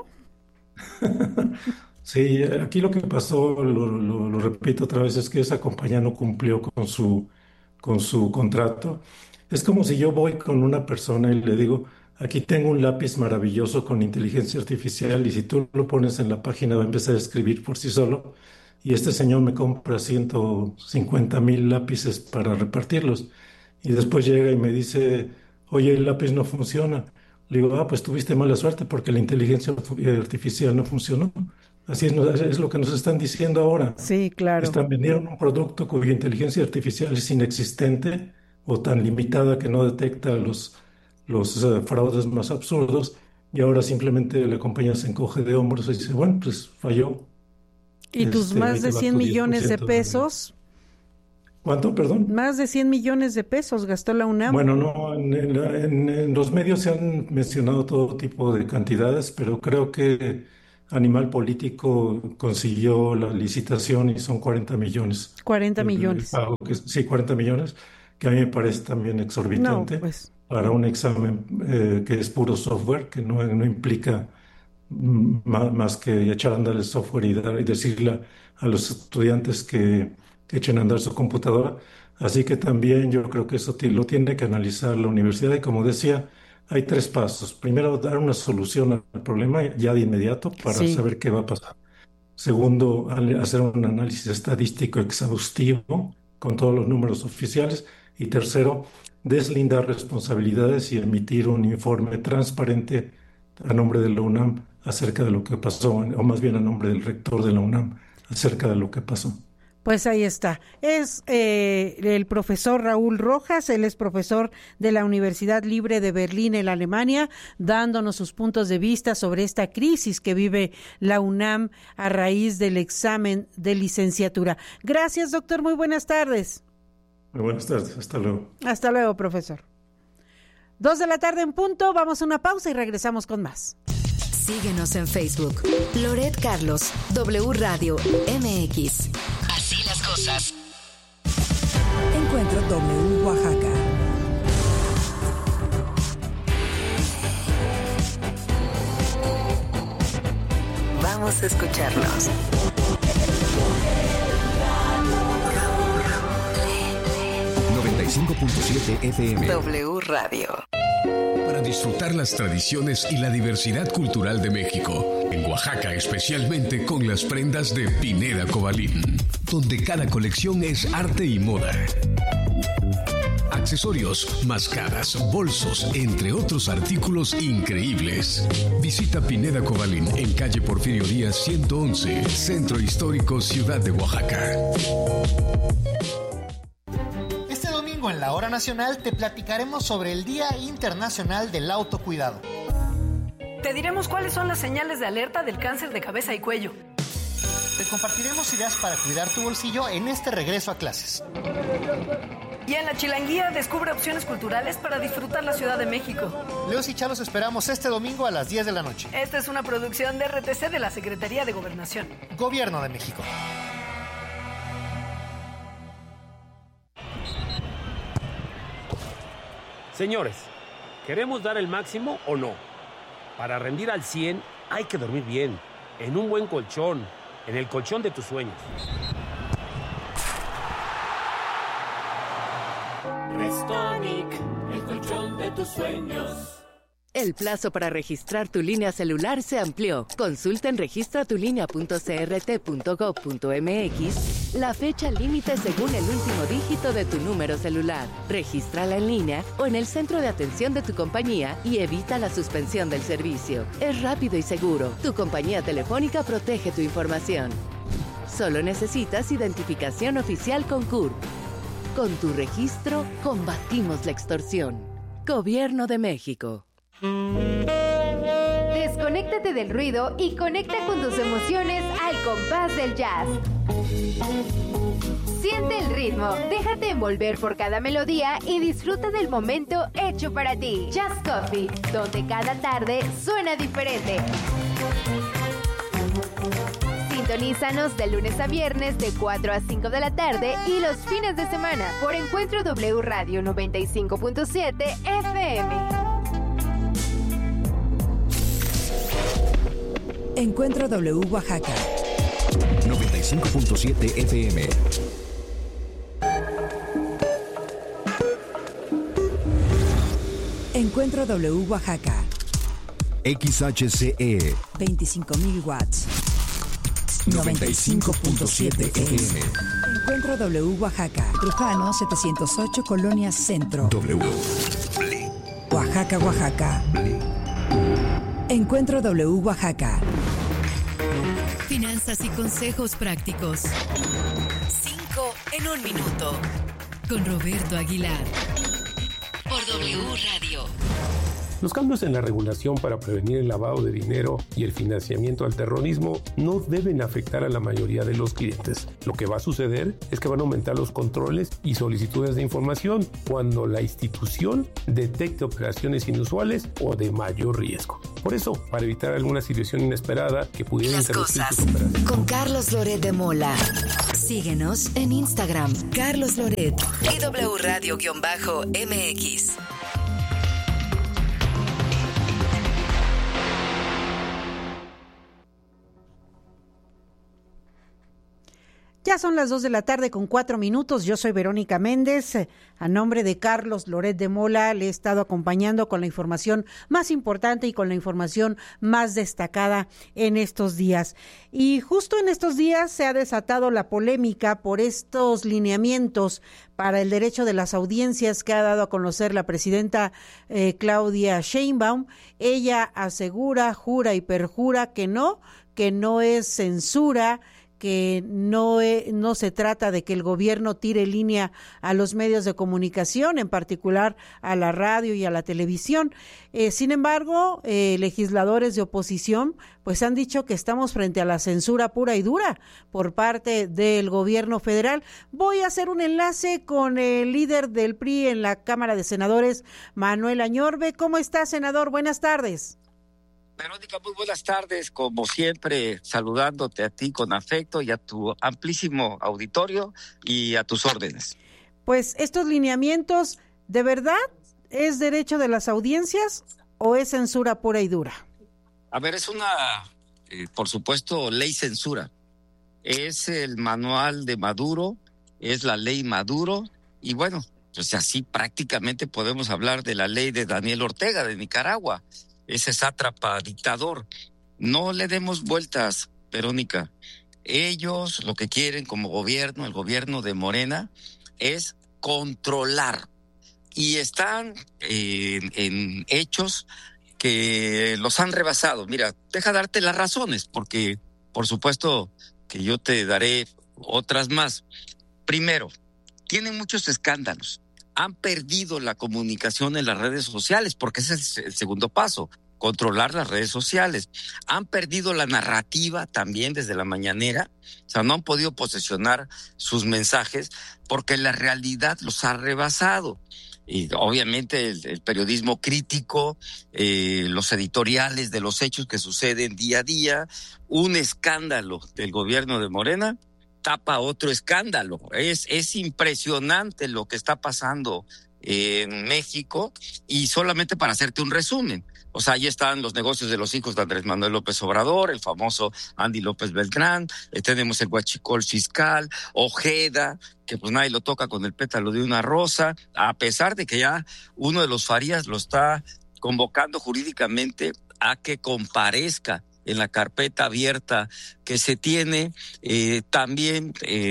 Sí, aquí lo que pasó, lo repito otra vez, es que esa compañía no cumplió con su contrato. Es como si yo voy con una persona y le digo, aquí tengo un lápiz maravilloso con inteligencia artificial y si tú lo pones en la página va a empezar a escribir por sí solo y este señor me compra 150,000 lápices para repartirlos y después llega y me dice, oye, el lápiz no funciona. Le digo, pues tuviste mala suerte porque la inteligencia artificial no funcionó. Así es lo que nos están diciendo ahora. Sí, claro. Están vendiendo un producto cuya inteligencia artificial es inexistente o tan limitada que no detecta los fraudes más absurdos, y ahora simplemente la compañía se encoge de hombros y dice, bueno, pues falló. ¿Y tus más de 100 millones de pesos? ¿Cuánto, perdón? Más de 100 millones de pesos gastó la UNAM. Bueno, no, en los medios se han mencionado todo tipo de cantidades, pero creo que Animal Político consiguió la licitación y son 40 millones. 40 millones. Sí, 40 millones, que a mí me parece también exorbitante. No, pues. Para un examen que es puro software, que no implica más que echar a andar el software y decirle a los estudiantes que echen a andar su computadora. Así que también yo creo que eso lo tiene que analizar la universidad, y como decía, hay 3 pasos. Primero, dar una solución al problema ya de inmediato para saber qué va a pasar. Segundo, hacer un análisis estadístico exhaustivo con todos los números oficiales. Y tercero, deslindar responsabilidades y emitir un informe transparente a nombre de la UNAM acerca de lo que pasó, o más bien a nombre del rector de la UNAM acerca de lo que pasó. Pues ahí está. Es el profesor Raúl Rojas, él es profesor de la Universidad Libre de Berlín en Alemania, dándonos sus puntos de vista sobre esta crisis que vive la UNAM a raíz del examen de licenciatura. Gracias, doctor. Muy buenas tardes. Muy buenas tardes. Hasta luego. Hasta luego, profesor. 2:00 p.m. en punto. Vamos a una pausa y regresamos con más. Síguenos en Facebook. Loret Carlos, W Radio MX. Así las cosas. Encuentro W Oaxaca. Vamos a escucharnos. 95.7 FM. W Radio. Para disfrutar las tradiciones y la diversidad cultural de México. En Oaxaca, especialmente con las prendas de Pineda Cobalín, donde cada colección es arte y moda. Accesorios, máscaras, bolsos, entre otros artículos increíbles. Visita Pineda Cobalín en calle Porfirio Díaz 111, Centro Histórico, Ciudad de Oaxaca. Este domingo en la Hora Nacional te platicaremos sobre el Día Internacional del Autocuidado. Te diremos cuáles son las señales de alerta del cáncer de cabeza y cuello. Te compartiremos ideas para cuidar tu bolsillo en este regreso a clases. Y en la Chilanguía descubre opciones culturales para disfrutar la Ciudad de México. Leos y Chalos esperamos este domingo a las 10 de la noche. Esta es una producción de RTC de la Secretaría de Gobernación. Gobierno de México. Señores, ¿queremos dar el máximo o no? Para rendir al 100 hay que dormir bien, en un buen colchón, en el colchón de tus sueños. Restonic, el colchón de tus sueños. El plazo para registrar tu línea celular se amplió. Consulta en registratulínea.crt.gov.mx la fecha límite según el último dígito de tu número celular. Regístrala en línea o en el centro de atención de tu compañía y evita la suspensión del servicio. Es rápido y seguro. Tu compañía telefónica protege tu información. Solo necesitas identificación oficial con CURP. Con tu registro, combatimos la extorsión. Gobierno de México. Desconéctate del ruido y conecta con tus emociones al compás del jazz. Siente el ritmo, déjate envolver por cada melodía y disfruta del momento hecho para ti. Jazz Coffee, donde cada tarde suena diferente. Sintonízanos de lunes a viernes de 4 a 5 de la tarde y los fines de semana por Encuentro W Radio 95.7 FM. Encuentro W Oaxaca. 95.7 FM. Encuentro W Oaxaca. XHCE 25.000 watts. 95.7 FM. Encuentro W Oaxaca. Trujano 708 Colonia Centro. W. Oaxaca, Oaxaca. Encuentro W Oaxaca. Finanzas y consejos prácticos. 5 en un minuto. con Roberto Aguilar. Por W Radio. Los cambios en la regulación para prevenir el lavado de dinero y el financiamiento al terrorismo no deben afectar a la mayoría de los clientes. Lo que va a suceder es que van a aumentar los controles y solicitudes de información cuando la institución detecte operaciones inusuales o de mayor riesgo. Por eso, para evitar alguna situación inesperada que pudiera interrumpir tus operaciones. Con Carlos Loret de Mola. Síguenos en Instagram, Carlos Loret y W Radio-MX. Ya son las 2:04 p.m. Yo soy Verónica Méndez. A nombre de Carlos Loret de Mola, le he estado acompañando con la información más importante y con la información más destacada en estos días. Y justo en estos días se ha desatado la polémica por estos lineamientos para el derecho de las audiencias que ha dado a conocer la presidenta Claudia Sheinbaum. Ella asegura, jura y perjura que no es censura, que no se trata de que el gobierno tire línea a los medios de comunicación, en particular a la radio y a la televisión. Sin embargo, legisladores de oposición pues han dicho que estamos frente a la censura pura y dura por parte del gobierno federal. Voy a hacer un enlace con el líder del PRI en la Cámara de Senadores, Manuel Añorbe. ¿Cómo está, senador? Buenas tardes. Verónica, muy buenas tardes, como siempre, saludándote a ti con afecto y a tu amplísimo auditorio y a tus órdenes. Pues estos lineamientos, ¿de verdad es derecho de las audiencias o es censura pura y dura? A ver, es una, por supuesto, ley censura. Es el manual de Maduro, es la ley Maduro y bueno, pues así prácticamente podemos hablar de la ley de Daniel Ortega de Nicaragua. Ese sátrapa dictador. No le demos vueltas, Verónica. Ellos lo que quieren como gobierno, el gobierno de Morena, es controlar. Y están en hechos que los han rebasado. Mira, deja darte las razones, porque por supuesto que yo te daré otras más. Primero, tienen muchos escándalos. Han perdido la comunicación en las redes sociales, porque ese es el segundo paso, controlar las redes sociales. Han perdido la narrativa también desde la mañanera, o sea, no han podido posesionar sus mensajes porque la realidad los ha rebasado. Y obviamente el periodismo crítico, los editoriales de los hechos que suceden día a día, un escándalo del gobierno de Morena tapa otro escándalo. Es impresionante lo que está pasando en México y solamente para hacerte un resumen. O sea, ahí están los negocios de los hijos de Andrés Manuel López Obrador, el famoso Andy López Beltrán, tenemos el huachicol fiscal, Ojeda, que pues nadie lo toca con el pétalo de una rosa, a pesar de que ya uno de los Farías lo está convocando jurídicamente a que comparezca en la carpeta abierta que se tiene. También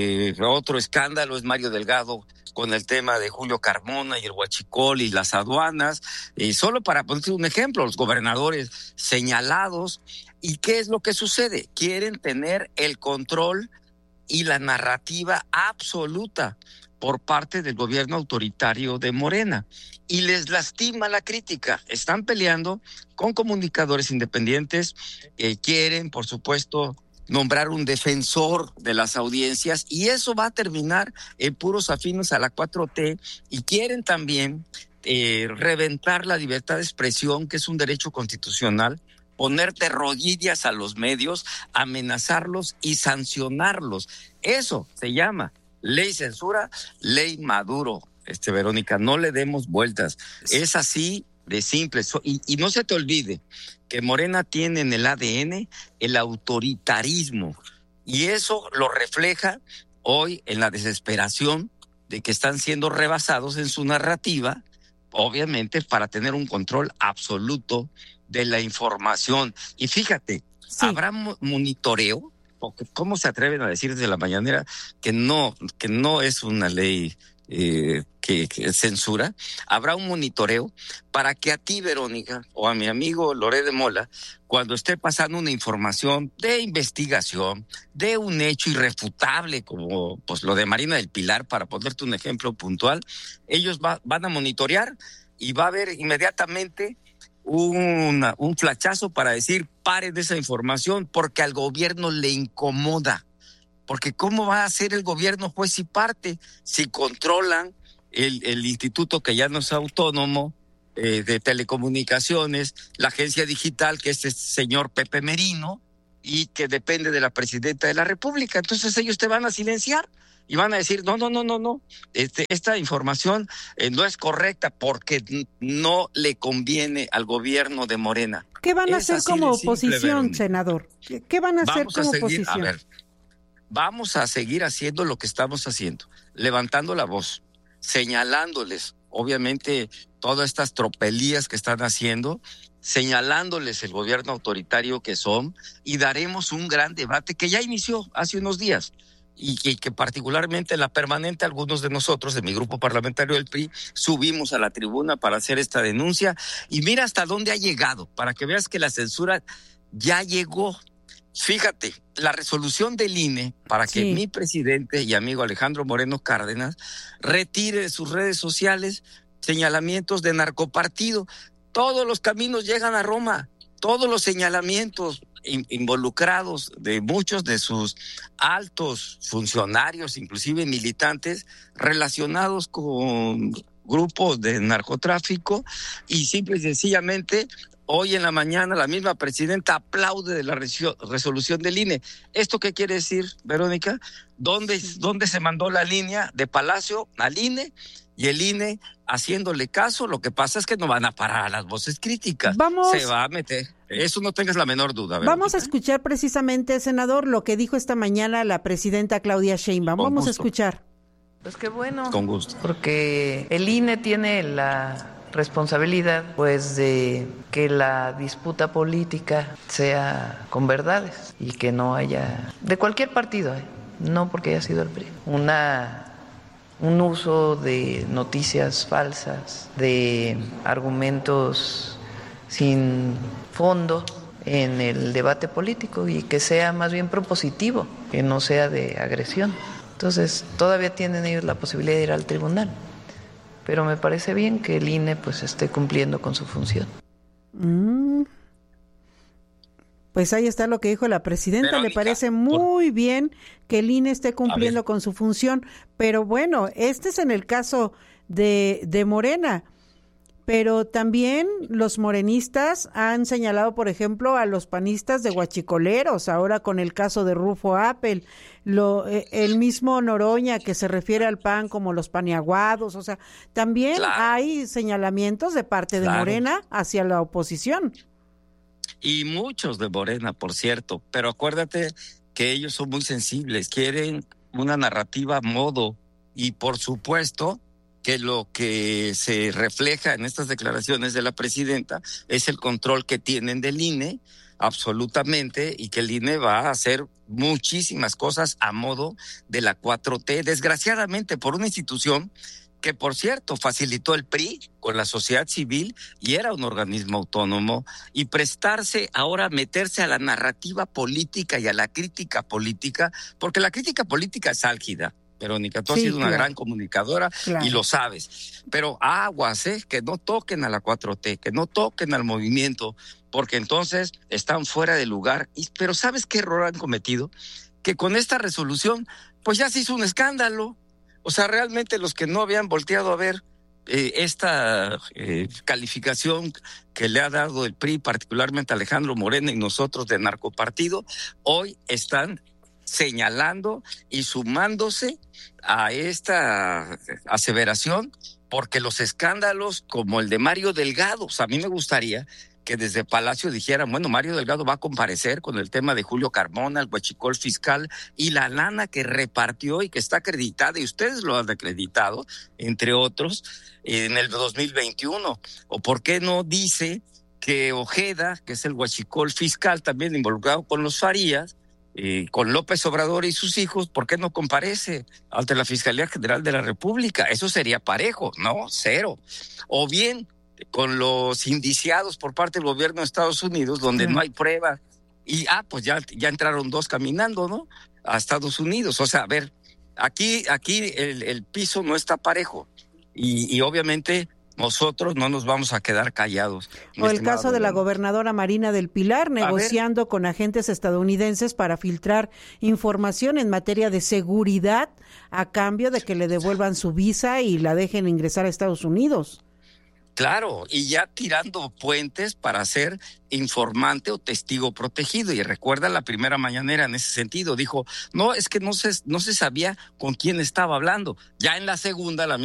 otro escándalo es Mario Delgado con el tema de Julio Carmona y el huachicol y las aduanas. Solo para poner un ejemplo, los gobernadores señalados. ¿Y qué es lo que sucede? Quieren tener el control y la narrativa absoluta por parte del gobierno autoritario de Morena. Y les lastima la crítica. Están peleando con comunicadores independientes, quieren, por supuesto, nombrar un defensor de las audiencias y eso va a terminar en puros afinos a la 4T y quieren también reventar la libertad de expresión, que es un derecho constitucional, ponerte rodillas a los medios, amenazarlos y sancionarlos. Eso se llama ley censura, ley Maduro, Verónica, no le demos vueltas. Es así de simple. Y no se te olvide que Morena tiene en el ADN el autoritarismo. Y eso lo refleja hoy en la desesperación de que están siendo rebasados en su narrativa, obviamente para tener un control absoluto de la información. Y fíjate, sí, habrá monitoreo porque ¿cómo se atreven a decir desde la mañanera que no es una ley que censura? Habrá un monitoreo para que a ti, Verónica, o a mi amigo Loré de Mola, cuando esté pasando una información de investigación, de un hecho irrefutable, como pues lo de Marina del Pilar, para ponerte un ejemplo puntual, ellos van a monitorear y va a haber inmediatamente un flachazo para decir, paren de esa información, porque al gobierno le incomoda. Porque ¿cómo va a ser el gobierno juez y parte si controlan el instituto que ya no es autónomo de telecomunicaciones, la agencia digital que es este señor Pepe Merino y que depende de la presidenta de la República? Entonces ellos te van a silenciar y van a decir, no, esta información no es correcta porque no le conviene al gobierno de Morena. ¿Qué van a hacer como oposición, senador? ¿Qué van a hacer como oposición? A ver, vamos a seguir haciendo lo que estamos haciendo, levantando la voz, señalándoles, obviamente, todas estas tropelías que están haciendo, señalándoles el gobierno autoritario que son, y daremos un gran debate que ya inició hace unos días. Y que particularmente en la permanente algunos de nosotros, de mi grupo parlamentario del PRI, subimos a la tribuna para hacer esta denuncia. Y mira hasta dónde ha llegado, para que veas que la censura ya llegó. Fíjate, la resolución del INE para que mi presidente y amigo Alejandro Moreno Cárdenas retire de sus redes sociales señalamientos de narcopartido. Todos los caminos llegan a Roma, todos los señalamientos involucrados de muchos de sus altos funcionarios, inclusive militantes, relacionados con grupos de narcotráfico, y simple y sencillamente hoy en la mañana la misma presidenta aplaude de la resolución del INE. ¿Esto qué quiere decir, Verónica? ¿Dónde se mandó la línea de Palacio al INE? Y el INE haciéndole caso. Lo que pasa es que no van a parar a las voces críticas. Se va a meter. Eso no tengas la menor duda. Verónica. Vamos a escuchar precisamente, senador, lo que dijo esta mañana la presidenta Claudia Sheinbaum. Vamos a escuchar. Pues qué bueno. Con gusto. Porque el INE tiene la responsabilidad, pues, de que la disputa política sea con verdades y que no haya, de cualquier partido, no porque haya sido el PRI, un uso de noticias falsas, de argumentos sin fondo en el debate político, y que sea más bien propositivo, que no sea de agresión. Entonces, todavía tienen ellos la posibilidad de ir al tribunal. Pero me parece bien que el INE pues esté cumpliendo con su función. Pues ahí está lo que dijo la presidenta. Verónica, le parece muy bien que el INE esté cumpliendo con su función. Pero bueno, este es en el caso de Morena. Pero también los morenistas han señalado, por ejemplo, a los panistas de guachicoleros, ahora con el caso de Rufo Apple, el mismo Noroña que se refiere al PAN como los paniaguados, o sea, también hay señalamientos de parte de Morena hacia la oposición. Y muchos de Morena, por cierto, pero acuérdate que ellos son muy sensibles, quieren una narrativa a modo, y por supuesto que lo que se refleja en estas declaraciones de la presidenta es el control que tienen del INE, absolutamente, y que el INE va a hacer muchísimas cosas a modo de la 4T, desgraciadamente por una institución que, por cierto, facilitó el PRI con la sociedad civil y era un organismo autónomo, y prestarse ahora a meterse a la narrativa política y a la crítica política, porque la crítica política es álgida. Verónica, tú has sido una gran comunicadora y lo sabes, pero aguas, que no toquen a la 4T, que no toquen al movimiento, porque entonces están fuera de lugar. Pero ¿sabes qué error han cometido? Que con esta resolución pues ya se hizo un escándalo. O sea, realmente los que no habían volteado a ver esta calificación que le ha dado el PRI, particularmente Alejandro Moreno y nosotros de narcopartido, hoy están señalando y sumándose a esta aseveración, porque los escándalos como el de Mario Delgado, o sea, a mí me gustaría que desde Palacio dijeran, bueno, Mario Delgado va a comparecer con el tema de Julio Carmona, el huachicol fiscal y la lana que repartió y que está acreditada, y ustedes lo han acreditado, entre otros, en el 2021. ¿O por qué no dice que Ojeda, que es el huachicol fiscal también involucrado con los Farías, con López Obrador y sus hijos, ¿por qué no comparece ante la Fiscalía General de la República? Eso sería parejo, ¿no? Cero. O bien con los indiciados por parte del gobierno de Estados Unidos, donde no hay prueba, y pues ya entraron 2 caminando, ¿no? A Estados Unidos. O sea, a ver, aquí el piso no está parejo, y obviamente nosotros no nos vamos a quedar callados. O el caso de la gobernadora Marina del Pilar negociando con agentes estadounidenses para filtrar información en materia de seguridad a cambio de que le devuelvan su visa y la dejen ingresar a Estados Unidos. Claro, y ya tirando puentes para ser informante o testigo protegido. Y recuerda la primera mañanera en ese sentido, dijo, no, es que no se sabía con quién estaba hablando. Ya en la segunda, la